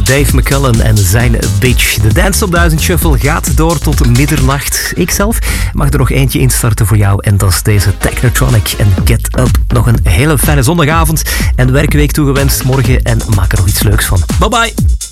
Dave McCullen en zijn Bitch. De Dance Top 1000 Shuffle gaat door tot middernacht. Ikzelf mag er nog eentje instarten voor jou en dat is deze Technotronic en Get Up. Nog een hele fijne zondagavond en werkweek toegewenst morgen en maak er nog iets leuks van. Bye bye!